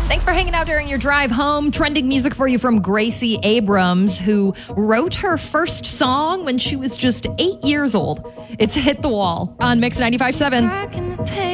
Thanks for hanging out during your drive home. Trending music for you from Gracie Abrams, who wrote her first song when she was just 8 years old. It's Hit the Wall on Mix 95.7.